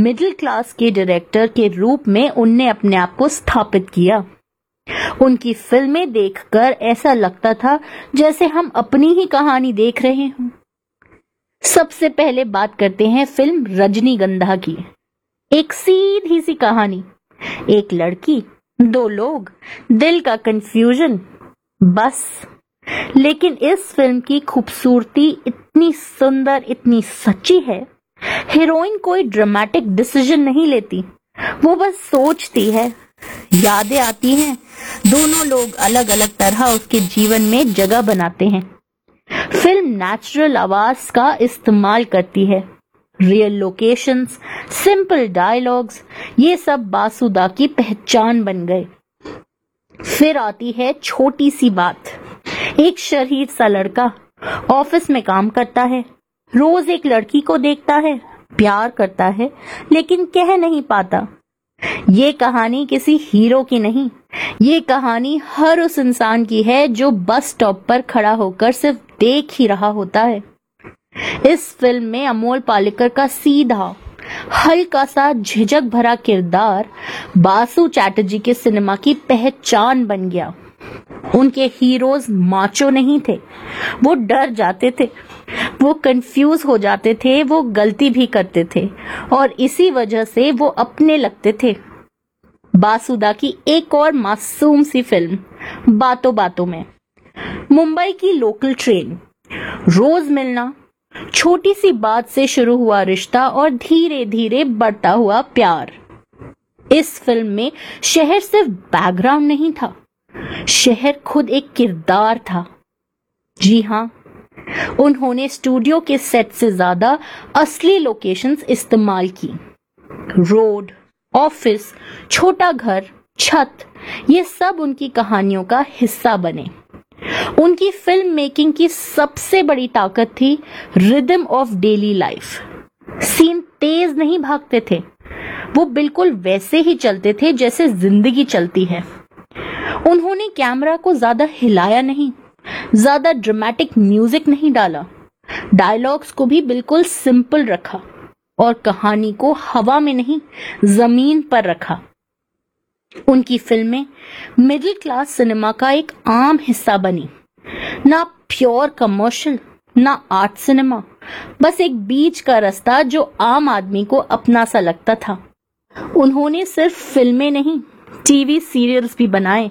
Middle class के director के रूप में उनने अपने आप को स्थापित किया। उनकी फिल्में देखकर ऐसा लगता था जैसे हम अपनी ही कहानी देख रहे हों। सबसे पहले बात करते हैं फिल्म रजनीगंधा की। एक सीधी सी कहानी, एक लड़की, दो लोग, दिल का कंफ्यूजन, बस। लेकिन इस फिल्म की खूबसूरती इतनी सुंदर, इतनी सच्ची है। हीरोइन कोई ड्रामेटिक डिसीजन नहीं लेती, वो बस सोचती है, यादें आती हैं, दोनों लोग अलग अलग तरह उसके जीवन में जगह बनाते हैं। फिल्म नेचुरल आवाज का इस्तेमाल करती है, रियल लोकेशंस, सिंपल डायलॉग्स, ये सब बासुदा की पहचान बन गए। फिर आती है छोटी सी बात। एक शरीफ सा लड़का ऑफिस में काम करता है, रोज एक लड़की को देखता है, प्यार करता है, लेकिन कह नहीं पाता। ये कहानी किसी हीरो की नहीं, ये कहानी हर उस इंसान की है जो बस स्टॉप पर खड़ा होकर सिर्फ देख ही रहा होता है। इस फिल्म में अमोल पालेकर का सीधा, हल्का सा झिझक भरा किरदार बासु चैटर्जी के सिनेमा की पहचान बन गया। उनके हीरोज माचो नहीं थे, वो डर जाते थे, वो कंफ्यूज हो जाते थे, वो गलती भी करते थे और इसी वजह से वो अपने लगते थे। बासुदा की एक और मासूम सी फिल्म बातों बातों में। मुंबई की लोकल ट्रेन, रोज मिलना, छोटी सी बात से शुरू हुआ रिश्ता और धीरे धीरे बढ़ता हुआ प्यार। इस फिल्म में शहर सिर्फ बैकग्राउंड नहीं था, शहर खुद एक किरदार था। जी हाँ, उन्होंने स्टूडियो के सेट से ज्यादा असली लोकेशंस इस्तेमाल की। रोड, ऑफिस, छोटा घर, छत, ये सब उनकी कहानियों का हिस्सा बने। उनकी फिल्म मेकिंग की सबसे बड़ी ताकत थी rhythm of daily life. Scene तेज नहीं भागते थे, वो बिल्कुल वैसे ही चलते थे जैसे जिंदगी चलती है। उन्होंने कैमरा को ज्यादा हिलाया नहीं, ज्यादा ड्रामेटिक म्यूजिक नहीं डाला, डायलॉग्स को भी बिल्कुल सिंपल रखा और कहानी को हवा में नहीं, जमीन पर रखा। उनकी फिल्में मिडिल क्लास सिनेमा का एक आम हिस्सा बनी, ना प्योर कमर्शियल, ना आर्ट सिनेमा, बस एक बीच का रास्ता जो आम आदमी को अपना सा लगता था। उन्होंने सिर्फ फिल्में नहीं, टीवी सीरियल्स भी बनाए।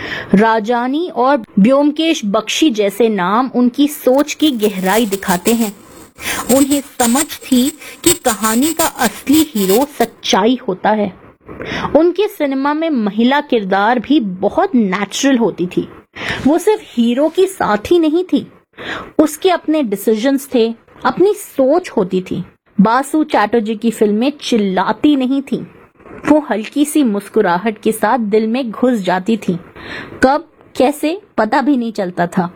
राजानी और ब्योमकेश बख्शी जैसे नाम उनकी सोच की गहराई दिखाते हैं। उन्हें समझ थी कि कहानी का असली हीरो सच्चाई होता है। उनके सिनेमा में महिला किरदार भी बहुत नेचुरल होती थी। वो सिर्फ हीरो की साथी नहीं थी, उसके अपने डिसीजंस थे, अपनी सोच होती थी। बासु चैटर्जी की फिल्में चिल्लाती नहीं थी, वो हल्की सी मुस्कुराहट के साथ दिल में घुस जाती थी। कब, कैसे, पता भी नहीं चलता था।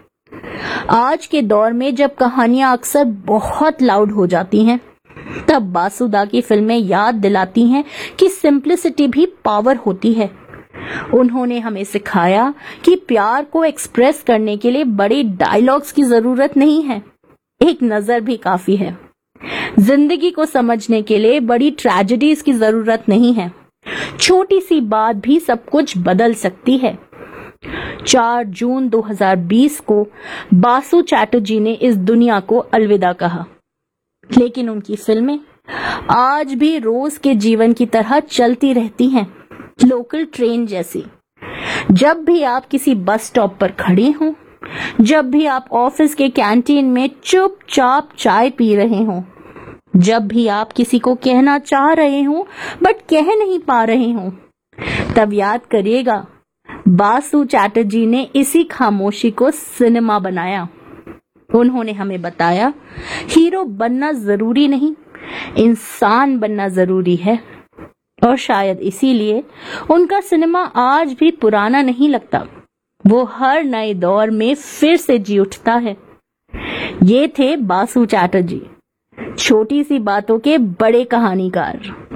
आज के दौर में जब कहानियां अक्सर बहुत लाउड हो जाती हैं, तब बासुदा की फिल्में याद दिलाती हैं कि सिंप्लिसिटी भी पावर होती है। उन्होंने हमें सिखाया कि प्यार को एक्सप्रेस करने के लिए बड़े डायलॉग्स की जरूरत नहीं है, एक नजर भी काफी है। जिंदगी को समझने के लिए बड़ी ट्रेजेडीज की जरूरत नहीं है, छोटी सी बात भी सब कुछ बदल सकती है। 4 जून 2020 को बासु चैटर्जी ने इस दुनिया को अलविदा कहा, लेकिन उनकी फिल्में आज भी रोज के जीवन की तरह चलती रहती हैं, लोकल ट्रेन जैसी। जब भी आप किसी बस स्टॉप पर खड़े हों, जब भी आप ऑफिस के कैंटीन में चुपचाप चाय पी रहे हों, जब भी आप किसी को कहना चाह रहे हों बट कह नहीं पा रहे हों, तब याद करिएगा, बासु चैटर्जी ने इसी खामोशी को सिनेमा बनाया। उन्होंने हमें बताया, हीरो बनना जरूरी नहीं, इंसान बनना जरूरी है। और शायद इसीलिए उनका सिनेमा आज भी पुराना नहीं लगता, वो हर नए दौर में फिर से जी उठता है। ये थे बासु चैटर्जी, छोटी सी बातों के बड़े कहानीकार।